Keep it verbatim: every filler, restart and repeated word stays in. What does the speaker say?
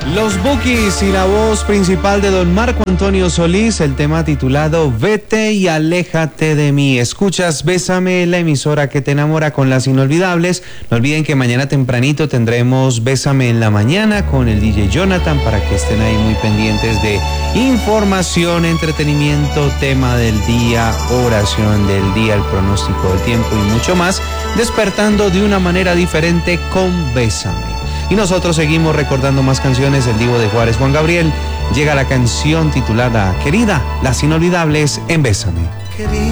Los Bukis y la voz principal de don Marco Antonio Solís, el tema titulado Vete y aléjate de mí. Escuchas Bésame, la emisora que te enamora con las inolvidables. No olviden que mañana tempranito tendremos Bésame en la mañana con el D J Jonathan para que estén ahí muy pendientes de información, entretenimiento, tema del día, oración del día, el pronóstico del tiempo y mucho más, despertando de una manera diferente con Bésame. Y nosotros seguimos recordando más canciones. El divo de Juárez, Juan Gabriel, llega la canción titulada Querida, las inolvidables en Bésame.